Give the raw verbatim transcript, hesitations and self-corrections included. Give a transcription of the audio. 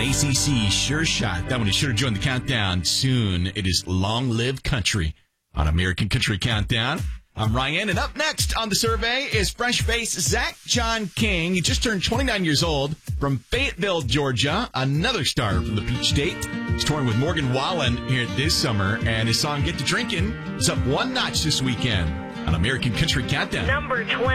A C C Sure Shot. That one is sure to join the countdown soon. It is Long Live Country on American Country Countdown. I'm Ryan, and up next on the survey is fresh face Zach John King. He just turned twenty-nine years old from Fayetteville, Georgia, another star from the Peach State. He's touring with Morgan Wallen here this summer, and his song Get to Drinkin' is up one notch this weekend on American Country Countdown. Number twenty.